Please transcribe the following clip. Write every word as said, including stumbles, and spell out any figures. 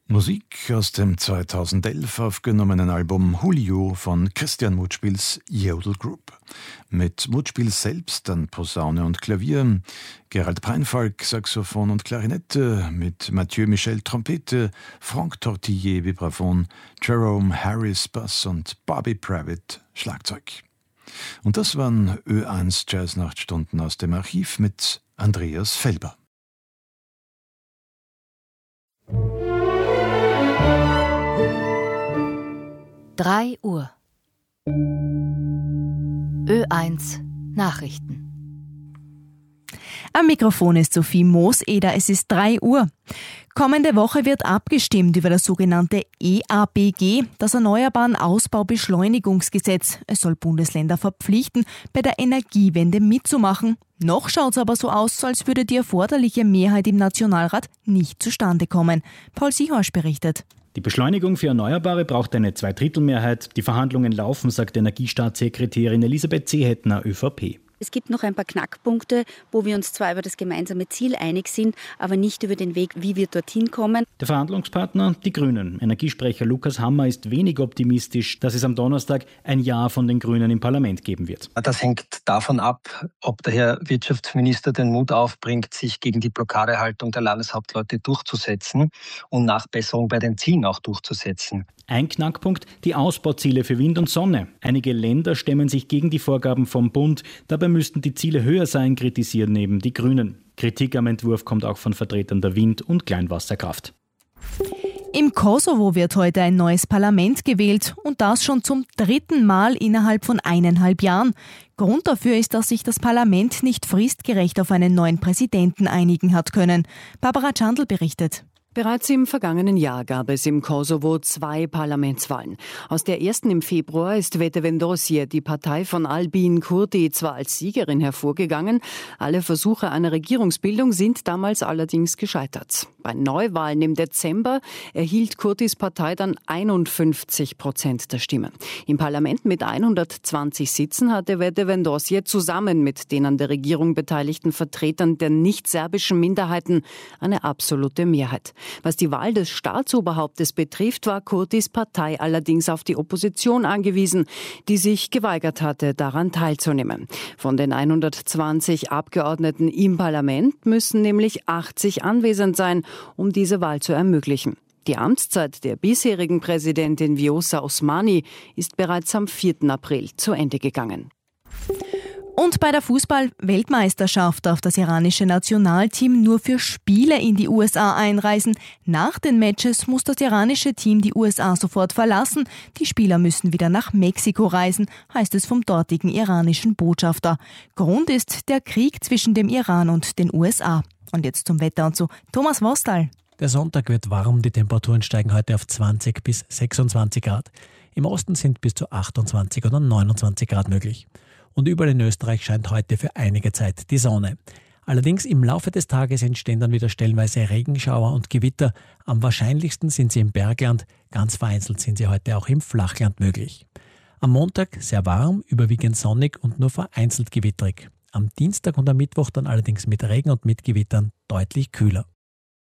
Musik aus dem zweitausendelf aufgenommenen Album Julio von Christian Mutspiels Jodel Group. Mit Mutspiel selbst an Posaune und Klavier, Gerald Breinfalk Saxophon und Klarinette, mit Mathieu Michel Trompete, Franck Tortiller Vibraphon, Jerome Harris Bass und Bobby Pravitt Schlagzeug. Und das waren Ö eins Jazznachtstunden aus dem Archiv mit Andreas Felber. drei Uhr. Ö eins Nachrichten. Am Mikrofon ist Sophie Mooseder, es ist drei Uhr. Kommende Woche wird abgestimmt über das sogenannte E A B G, das Erneuerbaren Ausbaubeschleunigungsgesetz. Es soll Bundesländer verpflichten, bei der Energiewende mitzumachen. Noch schaut es aber so aus, als würde die erforderliche Mehrheit im Nationalrat nicht zustande kommen. Paul Siehorsch berichtet. Die Beschleunigung für Erneuerbare braucht eine Zweidrittelmehrheit. Die Verhandlungen laufen, sagt Energiestaatssekretärin Elisabeth Seehettner, ÖVP. Es gibt noch ein paar Knackpunkte, wo wir uns zwar über das gemeinsame Ziel einig sind, aber nicht über den Weg, wie wir dorthin kommen. Der Verhandlungspartner, die Grünen. Energiesprecher Lukas Hammer ist wenig optimistisch, dass es am Donnerstag ein Ja von den Grünen im Parlament geben wird. Das hängt davon ab, ob der Herr Wirtschaftsminister den Mut aufbringt, sich gegen die Blockadehaltung der Landeshauptleute durchzusetzen und Nachbesserung bei den Zielen auch durchzusetzen. Ein Knackpunkt, die Ausbauziele für Wind und Sonne. Einige Länder stemmen sich gegen die Vorgaben vom Bund. Dabei müssten die Ziele höher sein, kritisieren neben die Grünen. Kritik am Entwurf kommt auch von Vertretern der Wind- und Kleinwasserkraft. Im Kosovo wird heute ein neues Parlament gewählt und das schon zum dritten Mal innerhalb von eineinhalb Jahren. Grund dafür ist, dass sich das Parlament nicht fristgerecht auf einen neuen Präsidenten einigen hat können. Barbara Chandl berichtet. Bereits im vergangenen Jahr gab es im Kosovo zwei Parlamentswahlen. Aus der ersten im Februar ist Vetëvendosje, die Partei von Albin Kurti, zwar als Siegerin hervorgegangen. Alle Versuche einer Regierungsbildung sind damals allerdings gescheitert. Bei Neuwahlen im Dezember erhielt Kurtis Partei dann einundfünfzig Prozent der Stimmen. Im Parlament mit hundertzwanzig Sitzen hatte Vetëvendosje zusammen mit den an der Regierung beteiligten Vertretern der nicht-serbischen Minderheiten eine absolute Mehrheit. Was die Wahl des Staatsoberhauptes betrifft, war Kurtis Partei allerdings auf die Opposition angewiesen, die sich geweigert hatte, daran teilzunehmen. Von den hundertzwanzig Abgeordneten im Parlament müssen nämlich achtzig anwesend sein, um diese Wahl zu ermöglichen. Die Amtszeit der bisherigen Präsidentin Vjosa Osmani ist bereits am vierten April zu Ende gegangen. Und bei der Fußball-Weltmeisterschaft darf das iranische Nationalteam nur für Spiele in die U S A einreisen. Nach den Matches muss das iranische Team die U S A sofort verlassen. Die Spieler müssen wieder nach Mexiko reisen, heißt es vom dortigen iranischen Botschafter. Grund ist der Krieg zwischen dem Iran und den U S A. Und jetzt zum Wetter und zu Thomas Vostal. Der Sonntag wird warm, die Temperaturen steigen heute auf zwanzig bis sechsundzwanzig Grad. Im Osten sind bis zu achtundzwanzig oder neunundzwanzig Grad möglich. Und überall in Österreich scheint heute für einige Zeit die Sonne. Allerdings im Laufe des Tages entstehen dann wieder stellenweise Regenschauer und Gewitter. Am wahrscheinlichsten sind sie im Bergland, ganz vereinzelt sind sie heute auch im Flachland möglich. Am Montag sehr warm, überwiegend sonnig und nur vereinzelt gewitterig. Am Dienstag und am Mittwoch dann allerdings mit Regen und mit Gewittern deutlich kühler.